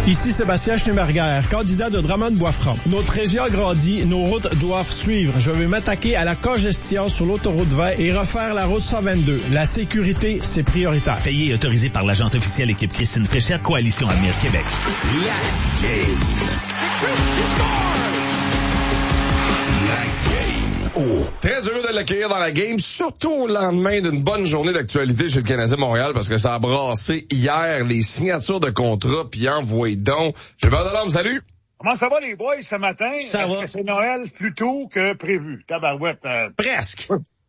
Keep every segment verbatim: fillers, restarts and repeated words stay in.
Ici Sébastien Schneeberger, candidat de Drummond-Boisfranc. Notre région grandit, nos routes doivent suivre. Je vais m'attaquer à la congestion sur l'autoroute vingt et refaire la route cent vingt-deux. La sécurité, c'est prioritaire. Payé et autorisé par l'agente officielle équipe Christine Fréchette, Coalition Avenir Québec. La game. Oh. Très heureux de l'accueillir dans la game, surtout au lendemain d'une bonne journée d'actualité chez le Canadien Montréal, parce que ça a brassé hier les signatures de contrats, puis envoyé donc. Gilbert Delorme, salut! Comment ça va les boys ce matin? Ça Est-ce va. que c'est Noël plus tôt que prévu? Tabarouette. Euh... Presque.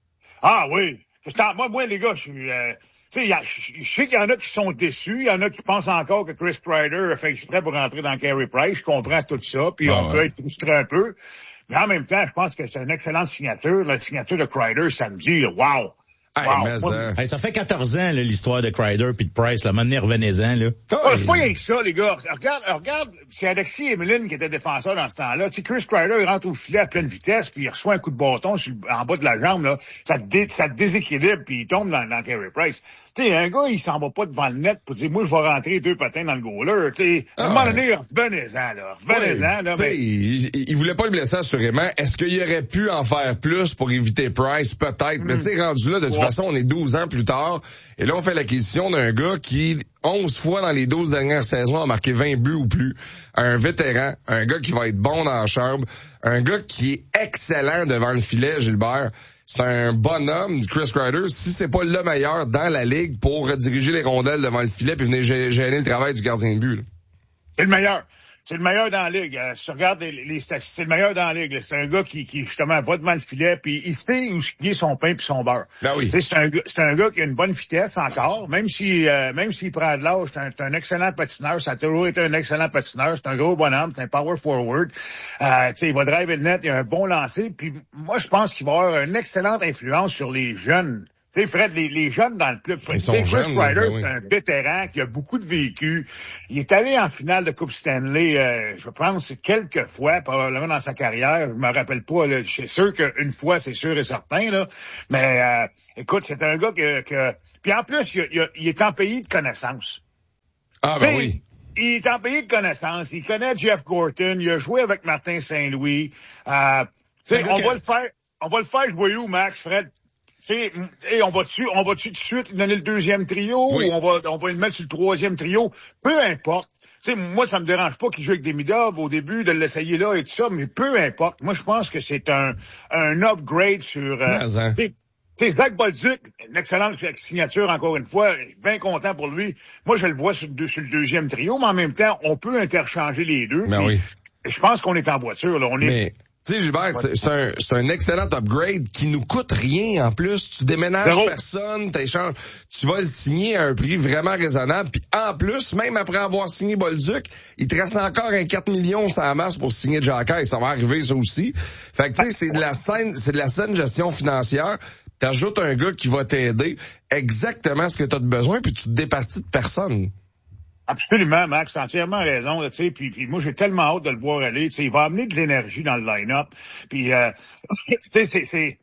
Ah oui. Moi, moi les gars, je suis... Euh... Tu sais, je sais qu'il y en a qui sont déçus, il y en a qui pensent encore que Chris Kreider a fait exprès pour rentrer dans Carey Price. Je comprends tout ça, puis ah, on ouais. peut être frustré un peu. Mais en même temps, je pense que c'est une excellente signature. La signature de Kreider samedi, wow! Hey, wow. mais ça... Hey, ça fait quatorze ans, là, l'histoire de Kreider puis de Price. Là, maintenant, revenez-en, là. Ah, c'est pas rien que ça, les gars. Regarde, regarde, c'est Alexis Emeline qui était défenseur dans ce temps-là. Tu sais, Chris Kreider, il rentre au filet à pleine vitesse, puis il reçoit un coup de bâton sur, en bas de la jambe, là. Ça te, dé, ça te déséquilibre, puis il tombe dans, dans Carey Price. Tu sais, un gars, il s'en va pas devant le net pour dire, moi, je vais rentrer deux patins dans le goaler. Tu sais, à un Ah, moment ouais. donné, revenez-en, là. Revenez-en, Oui, là. t'sais, Mais... il, il voulait pas le blesser assurément. Est-ce qu'il aurait pu en faire plus pour éviter Price? Peut-être. Mm. Mais tu sais, rendu là, de toute ouais. façon, on est douze ans plus tard. Et là, on fait l'acquisition d'un gars qui, onze fois dans les douze dernières saisons, a marqué vingt buts ou plus. Un vétéran, un gars qui va être bon dans la chambre, un gars qui est excellent devant le filet, Gilbert. C'est un bonhomme, Chris Kreider, si c'est pas le meilleur dans la ligue pour rediriger les rondelles devant le filet puis venir gêner le travail du gardien de but. Là. C'est le meilleur. C'est le meilleur dans la ligue. Euh, si tu regardes les, les statistiques, c'est le meilleur dans la ligue. C'est un gars qui, qui justement, va devant le filet, puis il sait où est son pain puis son beurre. Ben oui. C'est un, c'est un gars qui a une bonne vitesse encore, même si euh, même s'il prend de l'âge, c'est un, c'est un excellent patineur. Ça a toujours été un excellent patineur. C'est un gros bonhomme, c'est un power forward. Euh, tu sais, il va driver le net, il a un bon lancer. Puis moi, je pense qu'il va avoir une excellente influence sur les jeunes. Tu sais, Fred, les, les jeunes dans le club, Fred, Ils sont Chris jeunes, Kreider, ben oui. c'est un vétéran qui a beaucoup de vécu. Il est allé en finale de Coupe Stanley, euh, je pense, quelques fois, probablement dans sa carrière. Je me rappelle pas, là. Je suis sûr qu'une fois, c'est sûr et certain, là. Mais, euh, écoute, c'est un gars que, que... Puis en plus, il, il, il est en pays de connaissances. Ah, ben T'sais, oui. Il est en pays de connaissances. Il connaît Jeff Gorton. Il a joué avec Martin Saint-Louis. Euh, tu sais, on va le faire, on va le faire jouer où, Max, Fred? Tu sais, hey, on va-tu, on va-tu tout de suite lui donner le deuxième trio, oui. ou on va, on va le mettre sur le troisième trio? Peu importe. Tu sais, moi, ça me dérange pas qu'il joue avec des mid-up au début, de l'essayer là et tout ça, mais peu importe. Moi, je pense que c'est un, un upgrade sur, euh, hein. tu sais, Zach Bolduc, une excellente signature encore une fois, bien content pour lui. Moi, je le vois sur, sur le deuxième trio, mais en même temps, on peut interchanger les deux. Ben oui. Je pense qu'on est en voiture, là. On est, mais... Tu sais, Gilbert, c'est, c'est, un, c'est un excellent upgrade qui nous coûte rien en plus. Tu déménages Zéro. personne, t'échanges, tu vas le signer à un prix vraiment raisonnable. Puis en plus, même après avoir signé Bolduc, il te reste encore un quatre millions sans masse pour signer Jacques. Ça va arriver, ça aussi. Fait que tu sais, c'est de la saine, c'est de la saine gestion financière. T'ajoutes un gars qui va t'aider exactement ce que tu as de besoin, puis tu te départis de personne. Absolument, Max, t'as entièrement raison, tu sais, puis, puis moi j'ai tellement hâte de le voir aller, tu sais, il va amener de l'énergie dans le line-up, puis euh, tu sais, c'est, c'est,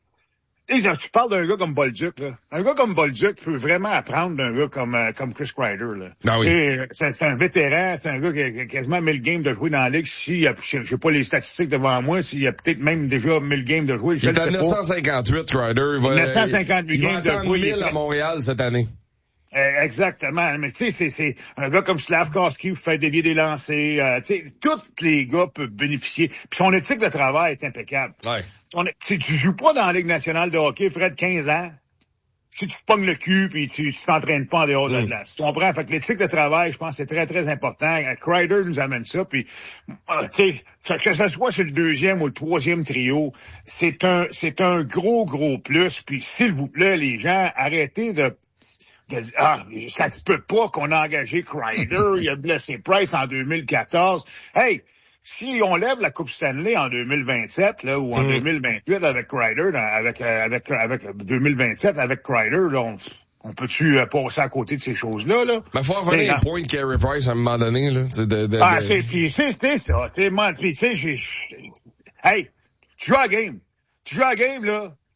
tu parles d'un gars comme Bolduc, là, un gars comme Bolduc peut vraiment apprendre d'un gars comme euh, comme Chris Kreider, là. Ah oui. C'est, c'est un vétéran, c'est un gars qui a, qui a quasiment mille games de jouer dans la ligue, si, j'ai pas les statistiques devant moi, s'il y a peut-être même déjà mille games de jouer, je il le est à sais neuf cent cinquante-huit, Kreider, il va, neuf cent cinquante-huit il va games de attendre jouer. mille à Montréal cette année. Euh, exactement. Mais tu sais, c'est, c'est un gars comme Slavkovski qui fait dévier des lancers. Euh, tu sais, tous les gars peuvent bénéficier. Puis son éthique de travail est impeccable. Ouais. On est, tu joues pas dans la Ligue nationale de hockey, Fred, quinze ans. Si tu te pognes le cul puis tu, tu t'entraînes pas en dehors de la glace. Tu comprends? Fait que l'éthique de travail, je pense, c'est très, très important. Kreider nous amène ça. Puis, euh, tu sais, que ce soit sur le deuxième ou le troisième trio, c'est un, c'est un gros, gros plus. Puis, s'il vous plaît, les gens, arrêtez de De, ah, ça se peut pas qu'on a engagé Kreider, il a blessé Price en deux mille quatorze. Hey, si on lève la Coupe Stanley en deux mille vingt-sept, là, ou en mmh. deux mille vingt-huit avec Kreider, avec, avec, avec, deux mille vingt-sept avec Kreider, là, on, on peut-tu passer à côté de ces choses-là, là? Mais faut avoir un point de Carey Price à un moment donné, là. De, de, de, ah, c'est, c'est, c'est, c'est ça. Tu sais, moi, tu sais, j'ai, hey, tu joues à la game. Tu joues à la game, là.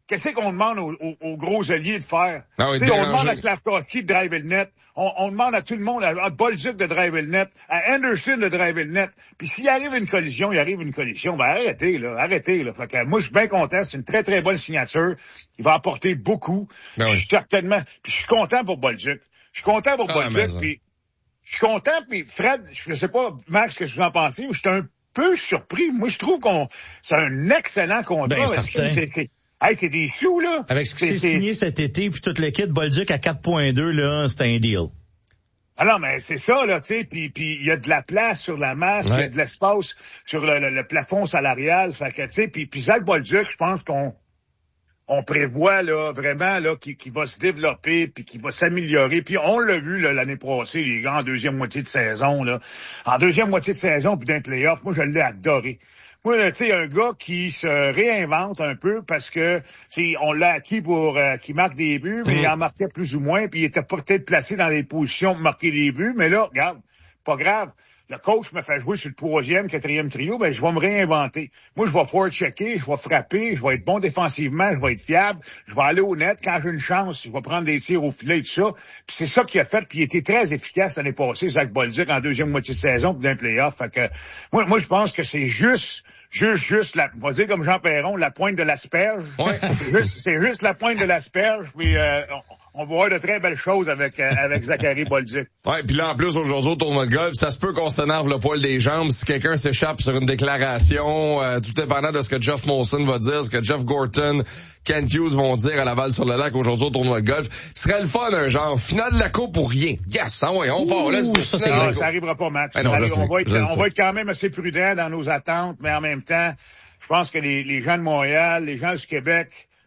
Qu'est-ce qu'on demande aux, aux, aux gros alliés de faire? Ah oui, on demande à Slavkovski de driver le net. On, on demande à tout le monde, à, à Bolduc de driver le net, à Anderson de driver le net. Puis s'il arrive une collision, il arrive une collision, ben arrêtez, là, arrêtez, là. Fait que moi, je suis bien content. C'est une très, très bonne signature. Il va apporter beaucoup. Ben oui. Je suis certainement. Puis je suis content pour Bolduc. Je suis content pour Ah, Bolduc. Puis je suis content. Puis Fred, je sais pas, Max, ce que vous en pensez, mais je suis un peu surpris. Moi, je trouve qu'on c'est un excellent contrat. Ben, certain. C'est, c'est, Hey, c'est des sous, là. Avec ce qui s'est signé cet été, puis toute l'équipe, Bolduc à quatre virgule deux, là, c'est un deal. Ah non, mais c'est ça, là, tu sais, puis puis il y a de la place sur la masse, il ouais. y a de l'espace sur le, le, le plafond salarial, fait que, tu sais, puis puis Zach Bolduc, je pense qu'on on prévoit, là, vraiment, là, qu'il, qu'il va se développer, puis qu'il va s'améliorer, puis on l'a vu, là, l'année passée, les gars, en deuxième moitié de saison, là, en deuxième moitié de saison, puis d'un play-off, moi, je l'ai adoré. Moi, tu sais, un gars qui se réinvente un peu parce que, tu sais, on l'a acquis pour euh, qu'il marque des buts, mais mmh. il en marquait plus ou moins, puis il était peut-être placé dans les positions pour marquer des buts, mais là, regarde, pas grave. Le coach me fait jouer sur le troisième, quatrième trio, ben je vais me réinventer. Moi, je vais forechecker, je vais frapper, je vais être bon défensivement, je vais être fiable, je vais aller au net. Quand j'ai une chance, je vais prendre des tirs au filet et tout ça. Puis c'est ça qu'il a fait, puis il était très efficace l'année passée, Zach Bolduc, en deuxième moitié de saison, puis d'un play-off. Fait que moi, moi, je pense que c'est juste... Juste, juste, la, on va dire comme Jean Perron, la pointe de l'asperge. Ouais. C'est juste, c'est juste la pointe de l'asperge, puis euh, on, on va voir de très belles choses avec euh, avec Zachary Bolduc. Ouais, puis là, en plus, aujourd'hui, au tournoi de golf, ça se peut qu'on s'énerve le poil des jambes si quelqu'un s'échappe sur une déclaration, euh, tout dépendant de ce que Jeff Molson va dire, ce que Jeff Gorton, Kent Hughes vont dire à Laval-sur-le-Lac aujourd'hui au tournoi de golf. Ce serait le fun, un genre, finale de la coupe pour rien. Yes, ah ouais, on part, là, ça, ça, non, ça arrivera pas, Max. Eh non, arrive, sais, on, va être, on sais. va être quand même assez prudent dans nos attentes, mais en même temps, je pense que les, les gens de Montréal, les gens du Québec,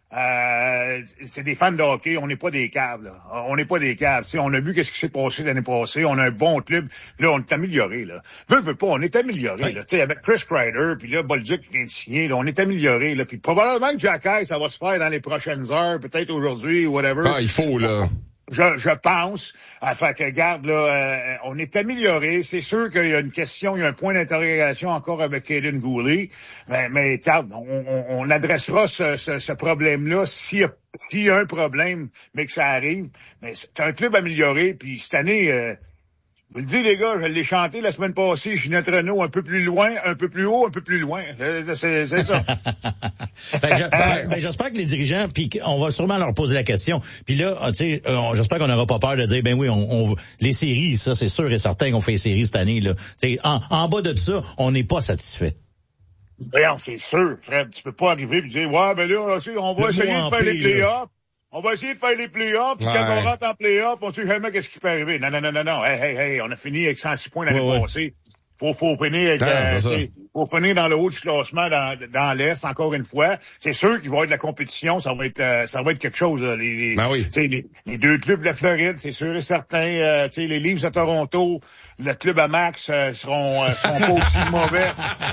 euh, c'est des fans de hockey. On n'est pas des caves, là. On n'est pas des caves. T'sais, on a vu qu'est-ce qui s'est passé l'année passée. On a un bon club. Là, on est amélioré, là. Veux, veux pas, on est amélioré, ouais. là. T'sais, avec Chris Kreider, puis là, Bolduc qui vient de signer, là, on est amélioré, là. Puis probablement que Jack High, ça va se faire dans les prochaines heures, peut-être aujourd'hui, whatever. Ah, il faut, là. Je, je pense. Enfin, que garde, là, euh, on est amélioré. C'est sûr qu'il y a une question, il y a un point d'interrogation encore avec Aiden Gooley. Mais, mais garde, on, on, on adressera ce, ce, ce problème-là s'il y a, s'il y a un problème, mais que ça arrive. Mais c'est un club amélioré. Puis cette année, euh, je vous le dis, les gars, je l'ai chanté la semaine passée, Ginette Renault, un peu plus loin, un peu plus haut, un peu plus loin. C'est, c'est, c'est ça. ben, je, ben, ben, j'espère que les dirigeants, puis on va sûrement leur poser la question. Puis là, tu sais, j'espère qu'on n'aura pas peur de dire, ben oui, on, on les séries, ça, c'est sûr et certain qu'on fait les séries cette année. Là, en, en bas de ça, on n'est pas satisfait. Voyons, c'est sûr, Fred, tu peux pas arriver et dire, ouais, ben là, on va Le essayer de faire les playoffs. On va essayer de faire les playoffs, puis ouais. quand on rentre en playoffs, on sait jamais qu'est-ce qui peut arriver. Non, non, non, non, non. Hey, hey, hey, on a fini avec cent six points l'année ouais, passée. Faut, faut finir avec, ah, euh, faut finir dans le haut du classement dans, dans l'Est, encore une fois. C'est sûr qu'il va y avoir de la compétition, ça va être, euh, ça va être quelque chose, là. Les, les, ben oui. les, les deux clubs de la Floride, c'est sûr et certain, euh, tu sais, les Leafs de Toronto, le club à Max, euh, seront, euh, seront pas aussi mauvais.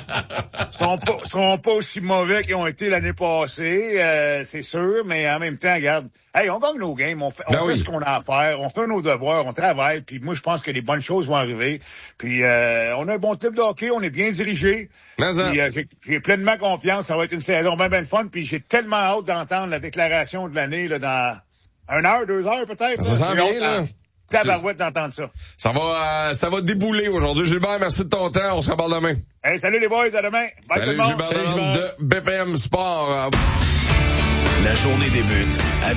seront pas, seront pas aussi mauvais qu'ils ont été l'année passée, euh, c'est sûr, mais en même temps, regarde, hey, on gagne nos games, on fait, on ben fait oui. ce qu'on a à faire, on fait nos devoirs, on travaille, puis moi, je pense que les bonnes choses vont arriver. Puis, euh, on a un bon club de hockey, on est bien dirigé. Mais puis, euh, j'ai, j'ai pleinement confiance, ça va être une saison bien, bien fun, puis j'ai tellement hâte d'entendre la déclaration de l'année, là, dans une heure, deux heures, peut-être. Ça sent bien, là. Tabarouette d'entendre ça. Ça va, euh, ça va débouler aujourd'hui. Gilbert, merci de ton temps. On se reparle demain. Hey, salut les boys, à demain. Bye salut, tout le monde. Gilbert, salut, Gilbert de B P M Sport. La journée débute